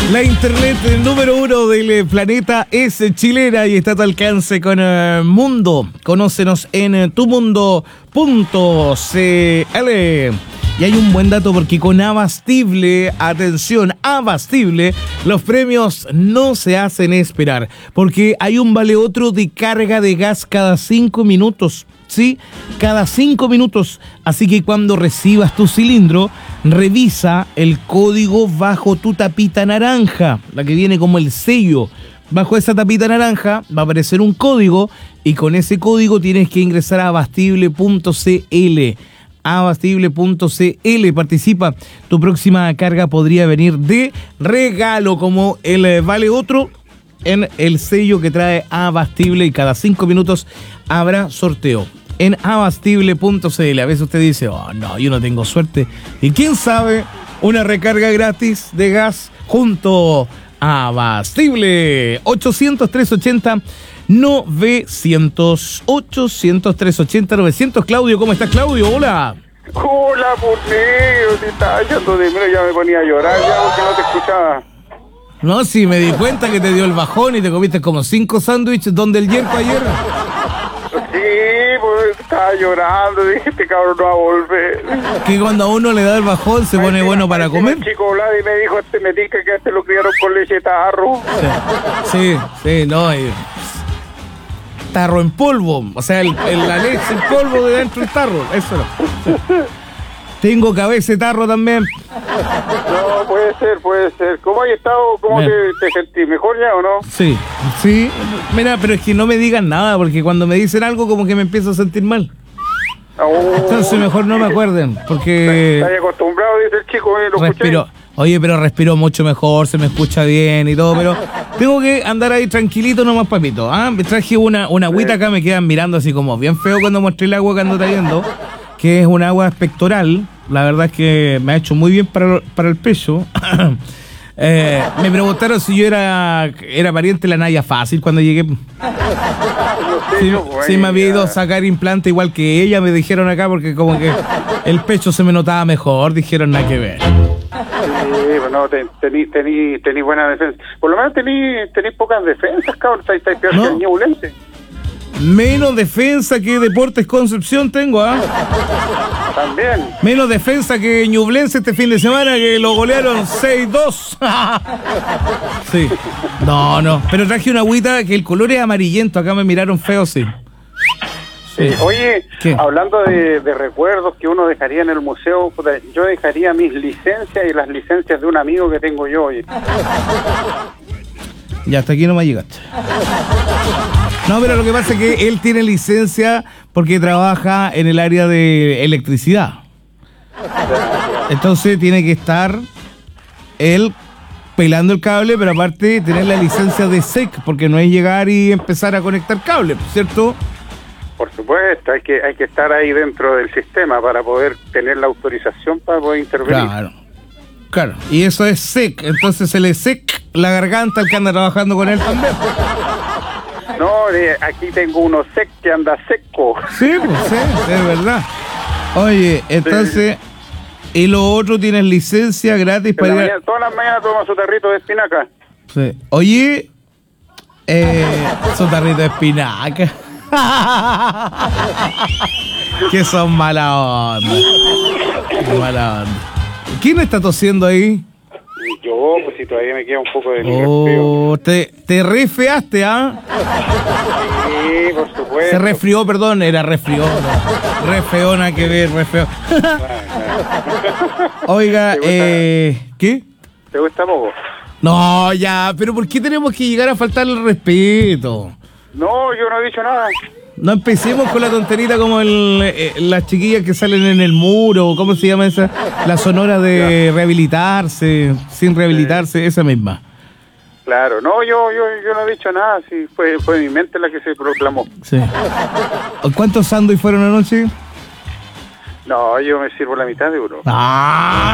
La internet número 1 del planeta es chilena y está a tu alcance con Mundo. Conócenos en tumundo.cl. Y hay un buen dato porque con Abastible, atención, Abastible, los premios no se hacen esperar. Porque hay un vale otro de carga de gas cada 5 minutos. ¿Sí? Cada 5 minutos. Así que cuando recibas tu cilindro, revisa el código bajo tu tapita naranja, la que viene como el sello. Bajo esa tapita naranja va a aparecer un código y con ese código tienes que ingresar a abastible.cl. Abastible.cl. Participa. Tu próxima carga podría venir de regalo, como el vale otro en el sello que trae Abastible, y cada 5 minutos habrá sorteo en abastible.cl. A veces usted dice, oh no, yo no tengo suerte. Y quién sabe, una recarga gratis de gas junto a Abastible. 800-380-900. 800-380-900. Claudio, ¿cómo estás, Claudio? Hola. Hola, pornero, te estaba echando de menos, ya me ponía a llorar ya porque no te escuchaba. No, sí, me di cuenta que te dio el bajón y te comiste como 5 sándwiches donde el yerpo ayer. Sí, pues estaba llorando, dije, este cabrón no va a volver. Que cuando a uno le da el bajón se pone bueno para comer. El chico Vlad y me dijo, me dice que este lo criaron con leche de tarro. Sí, no, tarro en polvo, o sea, la leche en polvo de dentro del tarro, eso no. Tengo cabeza de tarro también. No, puede ser. ¿Cómo has estado? ¿Cómo te sentís? ¿Mejor ya o no? Sí. Mira, pero es que no me digan nada, porque cuando me dicen algo como que me empiezo a sentir mal. Entonces mejor no me acuerden, porque... Estás acostumbrado, dice el chico, lo respiro. Oye, pero respiro mucho mejor, se me escucha bien y todo, pero tengo que andar ahí tranquilito nomás, papito. Me traje una agüita acá, me quedan mirando así como bien feo cuando mostré el agua que ando trayendo, que es un agua pectoral. La verdad es que me ha hecho muy bien para el pecho. Me preguntaron si yo era pariente de la Naya Fácil cuando llegué. Sí, me había ido a sacar implante igual que ella, me dijeron acá, porque como que el pecho se me notaba mejor, dijeron nada que ver. Sí, bueno, tení buena defensa. Por lo menos tení pocas defensas, cabrón, estáis peor que el Ñublense. Menos defensa que Deportes Concepción tengo, También. Menos defensa que Ñublense este fin de semana, que lo golearon 6-2. Sí. No. Pero traje una agüita que el color es amarillento. Acá me miraron feo, sí. Oye, ¿qué? Hablando de recuerdos que uno dejaría en el museo, yo dejaría mis licencias y las licencias de un amigo que tengo yo. Oye. Ya, hasta aquí no me llegaste. No, pero lo que pasa es que él tiene licencia porque trabaja en el área de electricidad. Entonces tiene que estar él pelando el cable, pero aparte tener la licencia de SEC, porque no es llegar y empezar a conectar cables, ¿cierto? Por supuesto, hay que estar ahí dentro del sistema para poder tener la autorización para poder intervenir. Claro, y eso es SEC, entonces se le SEC la garganta al que anda trabajando con él también. No, aquí tengo uno SEC que anda seco. Sí, pues sí, es verdad. Oye, entonces, y lo otro, tienes licencia gratis para ir mañana, todas las mañanas toma su tarrito de espinaca. Sí. Oye, su tarrito de espinaca. Que son mala onda. ¿Quién está tosiendo ahí? Yo, pues si todavía me queda un poco de resfrío. Te resfriaste, Sí, por supuesto. Se resfrió, perdón, era resfriona. Refeona que ver, refeo. Oiga, ¿qué? ¿Te gusta poco? No, ya, pero ¿por qué tenemos que llegar a faltarle el respeto? No, yo no he dicho nada. No empecemos con la tonterita como las chiquillas que salen en el muro, ¿cómo se llama esa? La sonora de rehabilitarse, sin rehabilitarse, esa misma. Claro, no, yo no he dicho nada, sí, fue mi mente la que se proclamó. Sí. ¿Cuántos sándwiches fueron anoche? No, yo me sirvo la mitad de uno.